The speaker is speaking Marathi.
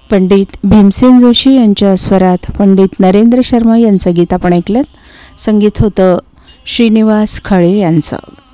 पंडित भीमसेन जोशी यांच्या स्वरात पंडित नरेंद्र शर्मा यांचं गीत आपण ऐकलं. संगीत होतं श्रीनिवास खळे यांचं.